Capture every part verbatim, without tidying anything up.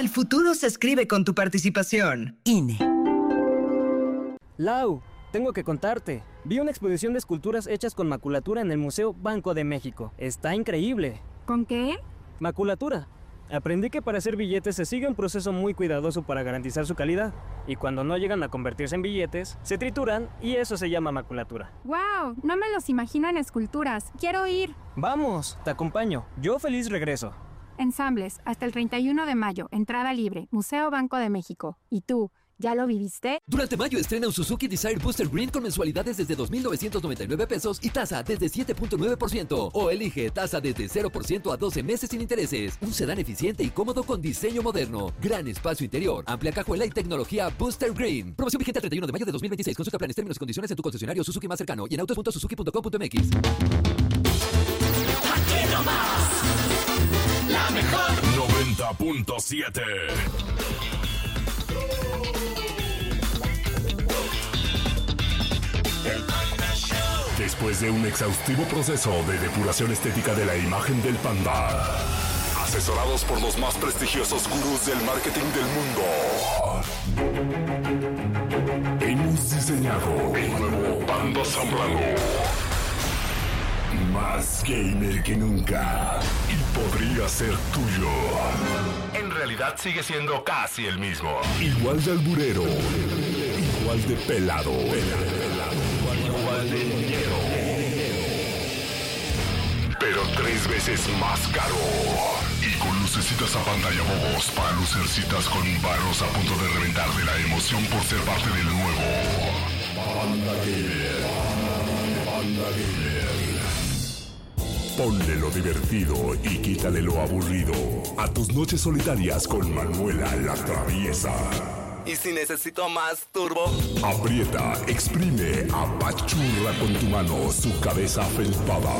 El futuro se escribe con tu participación. I N E. Lau, tengo que contarte. Vi una exposición de esculturas hechas con maculatura en el Museo Banco de México. Está increíble. ¿Con qué? Maculatura. Aprendí que para hacer billetes se sigue un proceso muy cuidadoso para garantizar su calidad. Y cuando no llegan a convertirse en billetes, se trituran y eso se llama maculatura. ¡Wow! No me los imagino en esculturas. ¡Quiero ir! Vamos, te acompaño. Yo feliz regreso. Ensambles, hasta el treinta y uno de mayo. Entrada libre. Museo Banco de México. ¿Y tú? ¿Ya lo viviste? Durante mayo estrena un Suzuki Desire Booster Green con mensualidades desde dos mil novecientos noventa y nueve pesos y tasa desde siete punto nueve por ciento. O elige tasa desde cero por ciento a doce meses sin intereses. Un sedán eficiente y cómodo con diseño moderno. Gran espacio interior, amplia cajuela y tecnología Booster Green. Promoción vigente el treinta y uno de mayo de dos mil veintiséis. Consulta planes, términos y condiciones en tu concesionario Suzuki más cercano y en autos punto suzuki punto com punto m x. Aquí nomás, la mejor noventa punto siete. Después de un exhaustivo proceso de depuración estética de la imagen del panda, asesorados por los más prestigiosos gurús del marketing del mundo, hemos diseñado el nuevo Panda Zambrano. Más gamer que nunca y podría ser tuyo. En realidad sigue siendo casi el mismo. Igual de alburero, igual de pelado, igual de dinero, pero tres veces más caro. Y con lucecitas a pantalla bobos para lucercitas con barros a punto de reventar de la emoción por ser parte del nuevo Panda Gamer. Panda Gamer. Ponle lo divertido y quítale lo aburrido a tus noches solitarias con Manuela la Traviesa. ¿Y si necesito más turbo? Aprieta, exprime, apachurra con tu mano su cabeza felpada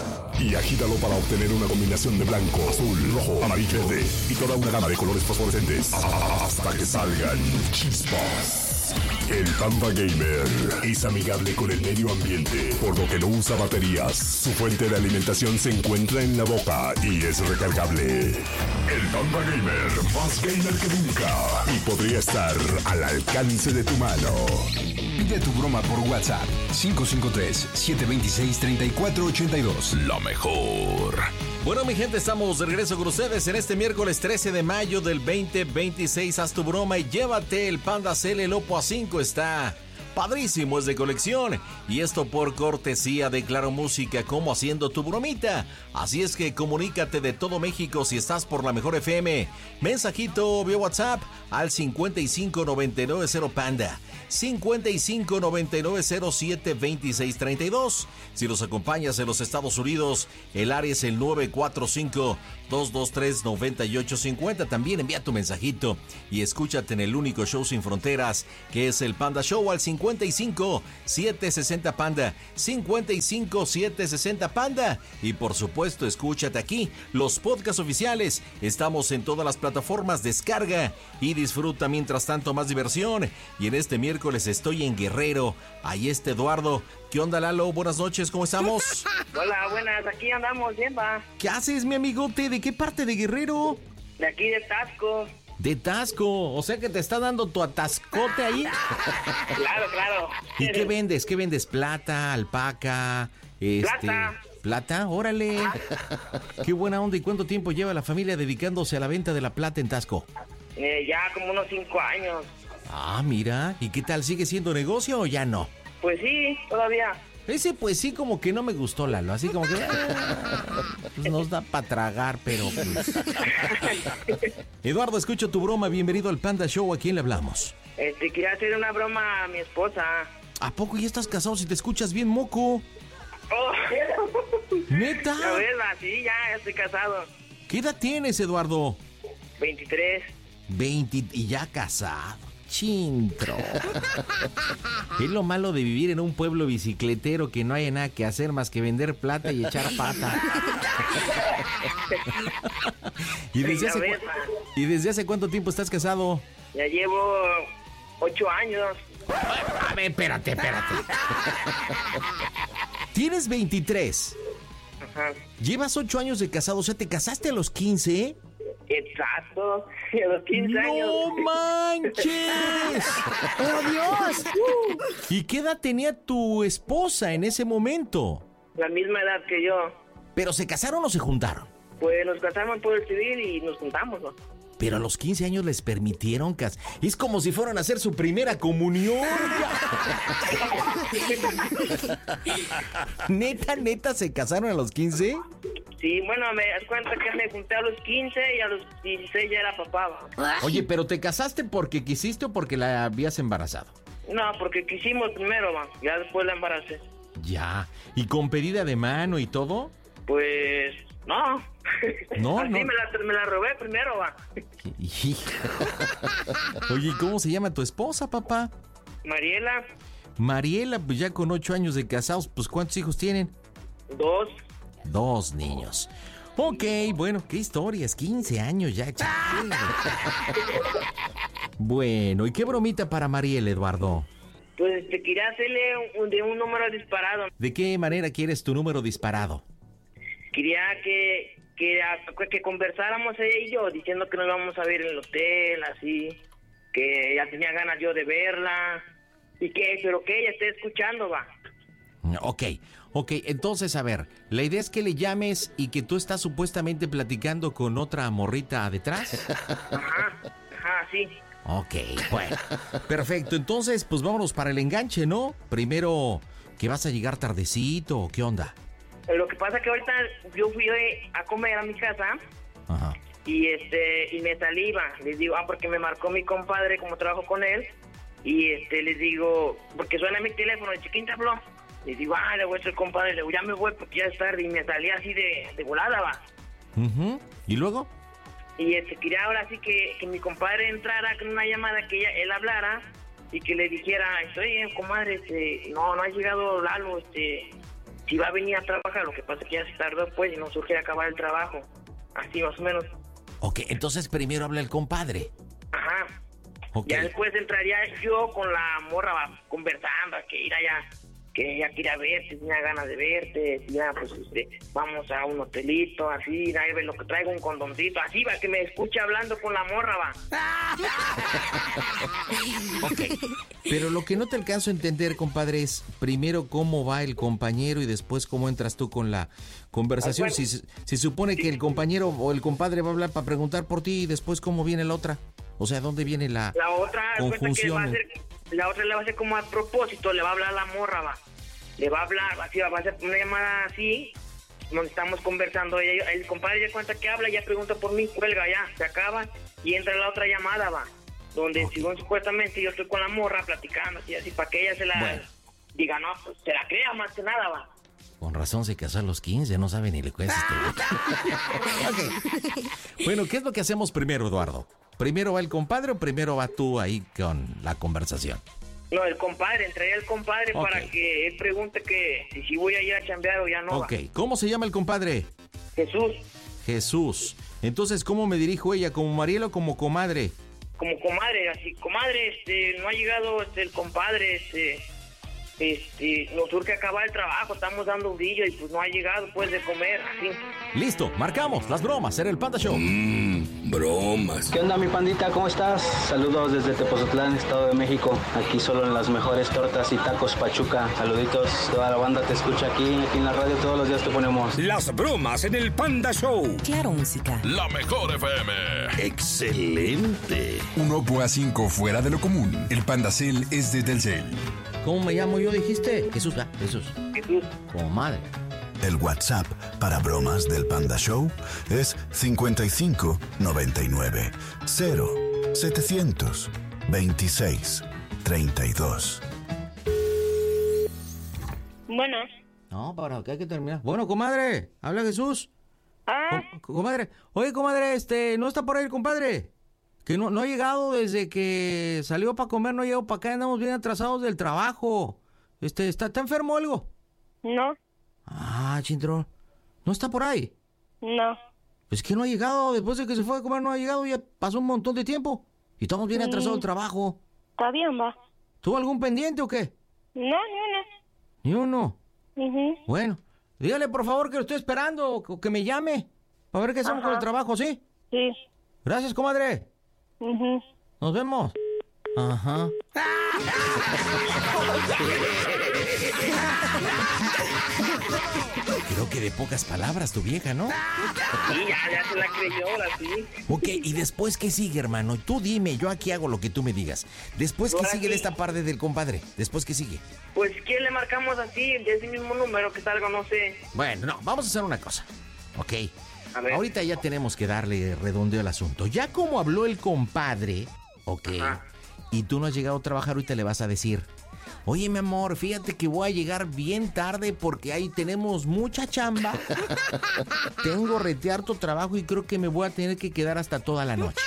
y agítalo para obtener una combinación de blanco, azul, rojo, amarillo, verde y toda una gama de colores fosforescentes hasta que salgan chispas. El Panda Gamer es amigable con el medio ambiente, por lo que no usa baterías. Su fuente de alimentación se encuentra en la boca y es recargable. El Panda Gamer, más gamer que nunca, y podría estar al alcance de tu mano. Pide tu broma por WhatsApp cinco cinco tres, siete dos seis, tres cuatro ocho dos. Lo mejor. Bueno, mi gente, estamos de regreso con ustedes en este miércoles trece de mayo del veinte veintiséis. Haz tu broma y llévate el Panda C L, el Oppo A cinco. Está padrísimo, es de colección. Y esto por cortesía de Claro Música, como haciendo tu bromita. Así es que comunícate de todo México si estás por la Mejor F M. Mensajito vía WhatsApp al cincuenta y cinco noventa y nueve cero Panda. cincuenta y cinco noventa y nueve cero siete veintiséis treinta y dos. Si los acompañas en los Estados Unidos, el área es el nueve cuatro cinco, dos dos tres, nueve ocho cinco cero. También envía tu mensajito y escúchate en el único show sin fronteras, que es el Panda Show, al cincuenta y cinco siete sesenta Panda. cincuenta y cinco siete sesenta Panda. Y por supuesto, escúchate aquí los podcasts oficiales. Estamos en todas las plataformas. Descarga y disfruta mientras tanto más diversión. Y en este miércoles estoy en Guerrero. Ahí está Eduardo. ¿Qué onda, Lalo? Buenas noches, ¿cómo estamos? Hola, buenas, aquí andamos bien, va. ¿Qué haces, mi amigote? ¿De qué parte de Guerrero? De aquí de Tasco. De Tasco, o sea que te está dando tu atascote ahí. Claro, claro. ¿Y qué vendes? ¿Qué vendes? ¿Plata, alpaca? Este, Plata. ¿Plata? Órale. Qué buena onda. ¿Y cuánto tiempo lleva la familia dedicándose a la venta de la plata en Tasco? Eh, ya como unos cinco años. Ah, mira. ¿Y qué tal? ¿Sigue siendo negocio o ya no? Pues sí, todavía. Ese pues sí como que no me gustó, Lalo. Así como que pues nos da para tragar, pero pues... Eduardo, escucho tu broma. Bienvenido al Panda Show. ¿A quién le hablamos? Este, quería hacer una broma a mi esposa. ¿A poco ya estás casado si te escuchas bien moco? Oh. ¿Neta? La verdad, sí, ya, ya estoy casado. ¿Qué edad tienes, Eduardo? veintitrés. veinte y ya casado. Chintro. Es lo malo de vivir en un pueblo bicicletero, que no hay nada que hacer más que vender plata y echar pata. ¿Y desde, hace cu- ¿Y desde hace cuánto tiempo estás casado? Ya llevo ocho años. A ver, espérate, espérate. Tienes veintitrés. Ajá. Llevas ocho años de casado, o sea, ¿te casaste a los quince? Exacto, a los quince años. ¡No manches! ¡Oh, Dios! ¿Y qué edad tenía tu esposa en ese momento? La misma edad que yo. ¿Pero se casaron o se juntaron? Pues nos casamos por el civil y nos juntamos, ¿no? Pero a los quince años les permitieron cas... Es como si fueran a hacer su primera comunión. ¿Neta, neta se casaron a los quince? Sí, bueno, me das cuenta que me junté a los quince y a los dieciséis ya era papá. ¿Va? Oye, ¿pero te casaste porque quisiste o porque la habías embarazado? No, porque quisimos primero, va. Ya después la embaracé. Ya. ¿Y con pedida de mano y todo? Pues... no. No, Así no. Me, la, me la robé primero, va. Oye, ¿cómo se llama tu esposa, papá? Mariela. Mariela, pues ya con ocho años de casados, pues ¿cuántos hijos tienen? Dos. Dos niños. Ok, bueno, qué historias, quince años ya. Bueno, ¿y qué bromita para Mariela, Eduardo? Pues te quería hacerle un, de un número disparado. ¿De qué manera quieres tu número disparado? Quería que, que, que conversáramos ella y yo, diciendo que nos vamos a ver en el hotel, así, que ya tenía ganas yo de verla, y que, pero que ella esté escuchando, va. Ok, ok, entonces a ver, la idea es que le llames y que tú estás supuestamente platicando con otra morrita detrás. Ajá, ajá, sí. Ok, bueno, perfecto, entonces pues vámonos para el enganche, ¿no? Primero, ¿que vas a llegar tardecito o qué onda? Lo que pasa es que ahorita yo fui a comer a mi casa. Ajá. Y este y me salí, va. Les digo, ah, porque me marcó mi compadre, como trabajo con él. Y este les digo, porque suena mi teléfono, el chiquín te habló. Les digo, ah, le voy a decir compadre, le digo, ya me voy porque ya es tarde. Y me salí así de, de volada, va. Uh-huh. ¿Y luego? Y este, quería ahora sí que, que mi compadre entrara con una llamada, que ella, él hablara y que le dijera, oye, comadre, este, no, no ha llegado Lalo, este, si va a venir a trabajar, lo que pasa es que ya se tardó pues y no surge acabar el trabajo, así más o menos. Ok, entonces primero habla el compadre. Ajá. Okay. Ya después entraría yo con la morra va, conversando, que ir allá, que ella quiera verte, tenía ganas de verte, ya pues este, vamos a un hotelito, así, ahí ve lo que traigo, un condoncito, así va, que me escuche hablando con la morra, va. Ok, pero lo que no te alcanzo a entender, compadre, es primero cómo va el compañero y después cómo entras tú con la conversación. Ah, bueno. Si se supone que el compañero o el compadre va a hablar para preguntar por ti y después cómo viene la otra. O sea, ¿dónde viene la, la otra conjunción? Que va a hacer, la otra le va a hacer como a propósito, le va a hablar a la morra, va. Le va a hablar, así va a hacer una llamada así, donde estamos conversando. Ella, el compadre ya cuenta que habla, ya pregunta por mí, cuelga ya, se acaba y entra la otra llamada, va. Donde okay. si, supuestamente yo estoy con la morra platicando, así, así para que ella se la bueno. diga, no, pues se la crea más que nada, va. Con razón se casó a los quince, no sabe ni le cuesta esto. Okay. Bueno, ¿qué es lo que hacemos primero, Eduardo? ¿Primero va el compadre o primero va tú ahí con la conversación? No, el compadre, entraría el compadre okay. para que él pregunte que si, si voy a ir a chambear o ya no. Ok, va. ¿Cómo se llama el compadre? Jesús. Jesús. Entonces, ¿cómo me dirijo ella? ¿Como Mariela o como comadre? Como comadre, así, comadre, este, no ha llegado este, el compadre, este... Este, nos surge acabar el trabajo, estamos dando un brillo y pues no ha llegado pues de comer, así. Listo, marcamos las bromas en el Panda Show. Mmm, bromas. ¿Qué onda, mi pandita? ¿Cómo estás? Saludos desde Tepozotlán, Estado de México. Aquí solo en las mejores tortas y tacos Pachuca. Saluditos, toda la banda te escucha aquí, aquí en la radio todos los días te ponemos. Las bromas en el Panda Show. Claro, música. La mejor F M. Excelente. Un Oppo A cinco fuera de lo común. El Pandacel es de Telcel. ¿Cómo me llamo yo, dijiste? Jesús, ah, Jesús. Jesús. Como madre. El WhatsApp para bromas del Panda Show es cincuenta y cinco noventa y nueve cero setecientos veintiséis treinta y dos. Bueno. No, para acá hay que terminar. Bueno, comadre, habla Jesús. Ah. Com- comadre, oye, comadre, este, ¿no está por ahí el compadre? Que no, no ha llegado desde que salió para comer, no ha llegado para acá, andamos bien atrasados del trabajo. Este, ¿está, está enfermo o algo? No. Ah, Chintrón, ¿no está por ahí? No. Pues que no ha llegado, después de que se fue a comer no ha llegado, ya pasó un montón de tiempo. Y estamos bien atrasados del trabajo. Está bien, va. ¿Tuvo algún pendiente o qué? No, ni uno. Ni uno. Uh-huh. Bueno, dígale por favor que lo estoy esperando, o que me llame, para ver qué hacemos Ajá. con el trabajo, ¿sí? Sí. Gracias, comadre. Uh-huh. Nos vemos. Ajá. Creo que de pocas palabras tu vieja, ¿no? Sí, ya, ya se la creyó, ahora sí. Ok, ¿y después qué sigue, hermano? Tú dime, yo aquí hago lo que tú me digas. ¿Después qué Ahora sigue sí. de esta parte del compadre? ¿Después qué sigue? Pues, ¿qué le marcamos así? De ese mismo número que salga, no sé. Bueno, no, vamos a hacer una cosa. Ok. A ver. Ahorita ya tenemos que darle redondeo al asunto. Ya como habló el compadre, ok, Ajá. y tú no has llegado a trabajar, ahorita le vas a decir, oye, mi amor, fíjate que voy a llegar bien tarde porque ahí tenemos mucha chamba. Tengo rete harto trabajo y creo que me voy a tener que quedar hasta toda la noche.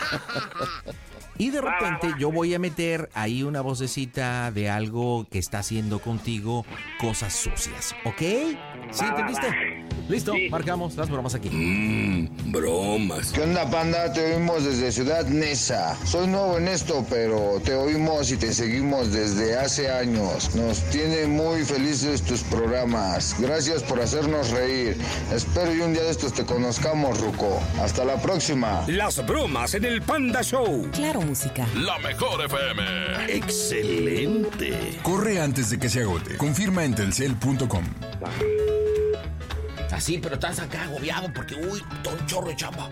Y de repente yo voy a meter ahí una vocecita de algo que está haciendo contigo cosas sucias, ¿ok? ¿Sí entendiste? Listo, marcamos las bromas aquí. Mmm, bromas. ¿Qué onda, panda? Te oímos desde Ciudad Neza. Soy nuevo en esto, pero te oímos y te seguimos desde hace años. Nos tiene muy felices tus programas. Gracias por hacernos reír. Espero y un día de estos te conozcamos, Ruco. Hasta la próxima. Las bromas en el Panda Show. Claro, música. La mejor F M. Excelente. Corre antes de que se agote. Confirma en telcel punto com. Así, pero estás acá agobiado porque, uy, todo un chorro de chamba.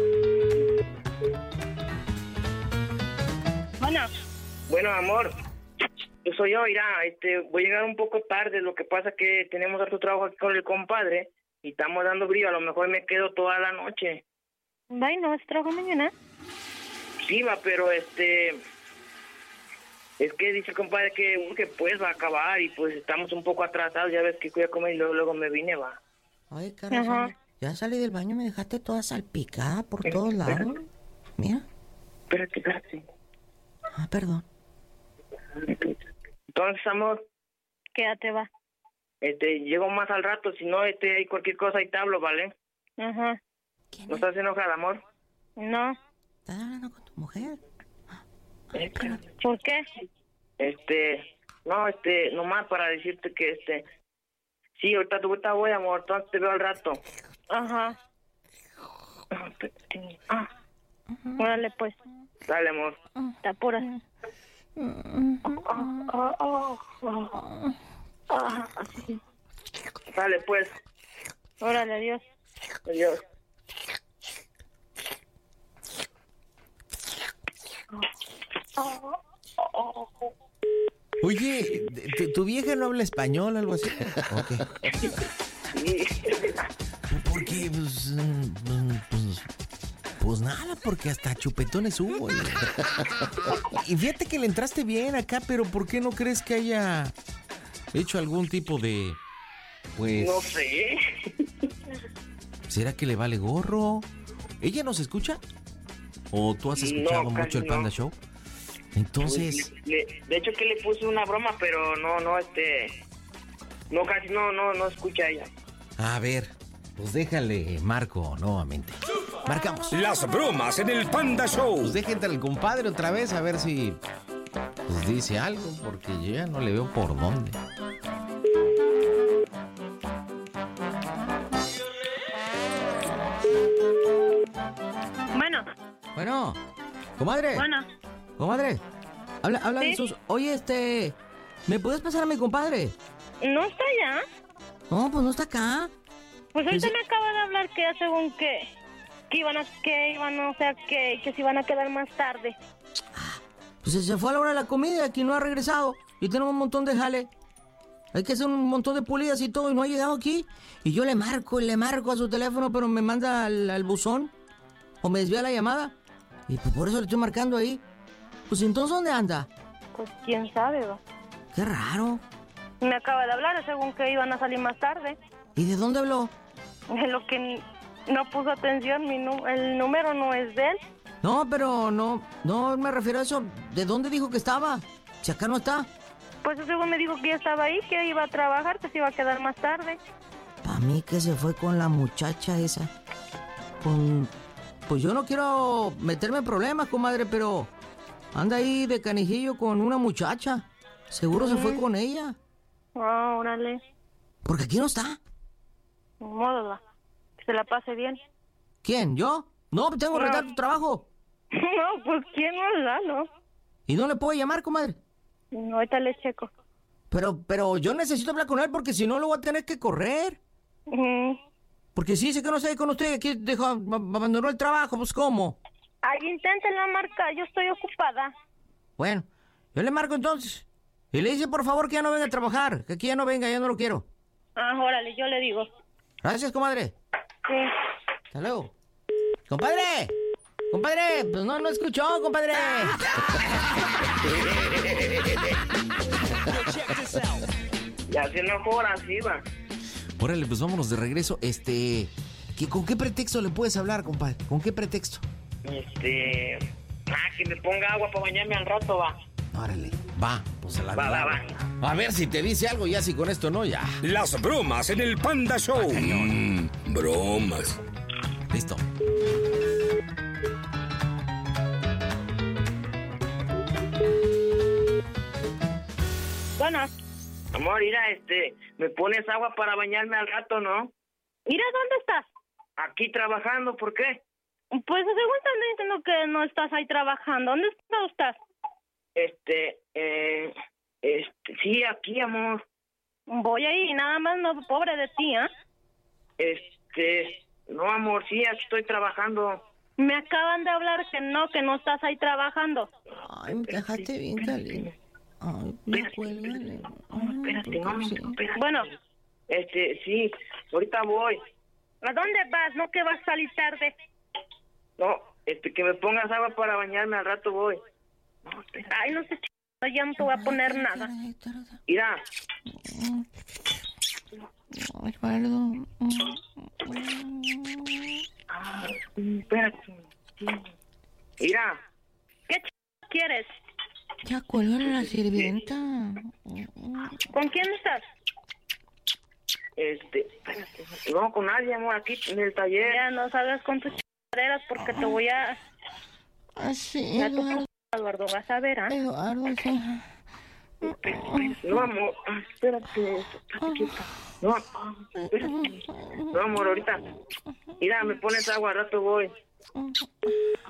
Bueno. Bueno, amor. Yo soy yo, mira, este, voy a llegar un poco tarde. Lo que pasa es que tenemos harto trabajo aquí con el compadre y estamos dando brillo. A lo mejor me quedo toda la noche. Ay, ¿no vas a trabajar mañana? Sí, va, pero este... Es que dice el compadre que, que pues va a acabar y pues estamos un poco atrasados. Ya ves que fui a comer y luego, luego me vine, va. Ay, carajo, ya salí del baño, me dejaste toda salpicada por todos lados. Mira. Espérate, espérate. Ah, perdón. Entonces, amor. Quédate, va. Este, llego más al rato, si no, este, hay cualquier cosa y te hablo, ¿vale? Ajá. ¿No estás enojada, amor? No. ¿Estás hablando con tu mujer? Ay, ¿por qué? Este, no, este, nomás para decirte que, este... Sí, ahorita, ahorita voy, amor, entonces te veo al rato. Ajá. Ah. Órale, pues. Dale, amor. Te apuras. Dale, pues. Órale, adiós. Adiós. Oye, ¿tu, tu vieja no habla español o algo así? Ok. ¿Por qué? Pues, pues, pues nada, porque hasta chupetones hubo. Y, y fíjate que le entraste bien acá, pero ¿por qué no crees que haya hecho algún tipo de... Pues... No sé. ¿Será que le vale gorro? ¿Ella nos escucha? ¿O tú has escuchado No, mucho el casi Panda no. Show? Entonces... Pues, le- de hecho que le puse una broma, pero no, no, este... No, casi no, no, no escucha ella. A ver, pues déjale, marco nuevamente. Marcamos. Las bromas en el Panda Show. Pues deja entrar el compadre otra vez a ver si pues dice algo, porque yo ya no le veo por dónde. Bueno. Bueno, comadre. Bueno. Comadre, habla, habla ¿Sí? de sus... Oye, este... ¿Me puedes pasar a mi compadre? ¿No está allá? No, pues no está acá. Pues ahorita Pues- me acaba de hablar que ya según que... Que iban a... Que iban, o sea, que, que se iban a quedar más tarde. Pues se fue a la hora de la comida y aquí no ha regresado. Y tenemos un montón de jale. Hay que hacer un montón de pulidas y todo y no ha llegado aquí. Y yo le marco y le marco a su teléfono, pero me manda al, al buzón. O me desvía la llamada. Y pues por eso le estoy marcando ahí. Pues entonces, ¿dónde anda? Pues quién sabe, va. Qué raro. Me acaba de hablar según que iban a salir más tarde. ¿Y de dónde habló? De lo que n- no puso atención, mi nu- el número no es de él. No, pero no, no me refiero a eso. ¿De dónde dijo que estaba? Si acá no está. Pues según me dijo que ya estaba ahí, que iba a trabajar, que se iba a quedar más tarde. Para mí que se fue con la muchacha esa. Con... Pues yo no quiero meterme en problemas, comadre, pero anda ahí de canijillo con una muchacha. Seguro se fue con ella. Ah, órale. Porque aquí no está. Ni modo, va. Que se la pase bien. ¿Quién? ¿Yo? No, tengo que No. rentar tu trabajo. No, pues ¿quién nos da, no? ¿Y no le puedo llamar, comadre? No, ahorita le checo. Pero, pero yo necesito hablar con él porque si no lo voy a tener que correr. Ujú. Porque si dice que no sé con usted, aquí dejó, ab- abandonó el trabajo, pues ¿cómo? Ay, inténtenla marcar, yo estoy ocupada. Bueno, yo le marco entonces. Y le dice por favor que ya no venga a trabajar, que aquí ya no venga, ya no lo quiero. Ah, órale, yo le digo. Gracias, comadre. Sí. Hasta luego. ¡Compadre! ¡Compadre! Pues no, no escuchó, compadre. Ya se enojó ahora sí, va. Órale, pues vámonos de regreso. Este, ¿qué, ¿con qué pretexto le puedes hablar, compadre? ¿Con qué pretexto? Este... Ah, que me ponga agua para bañarme al rato, va. Órale, va, pues a la Va, va, va. A ver si te dice algo, ya si con esto no, ya. Las bromas en el Panda Show. Mm, bromas. Listo. Bueno, Amor, mira, este... ¿Me pones agua para bañarme al rato, no? mira, ¿dónde estás? Aquí trabajando, ¿por qué? Pues según están diciendo que no estás ahí trabajando. ¿Dónde estás? Este... Eh... Este... Sí, aquí, amor. Voy ahí, nada más no, pobre de ti, ¿ah? Este... No, amor, sí, aquí estoy trabajando. Me acaban de hablar que no, que no estás ahí trabajando. Ay, me dejaste bien caliente. Ay, me cuelgan. Espérate, no, no, espérate. Bueno, Este, sí, ahorita voy. ¿a dónde vas? ¿No que vas a salir tarde? No, este, que me pongas agua para bañarme, al rato voy. Ay, no sé, ch... ya no te voy a poner nada. Mira, Eduardo. ah, espérate. Mira, ¿Qué ch... quieres? Ya cuelgan a la sirvienta. ¿Con quién estás? este, espérate. No, con nadie, amor, aquí en el taller. Ya no salgas con tus chaderas porque te voy a... Así, Ya tu Eduardo. p... Eduardo, vas a ver, ¿ah? Eduardo, sí. No, amor, ah, espérate, espérate, quieta. No, ah, espérate. No, amor, ahorita. Mira, me pones agua, al rato voy.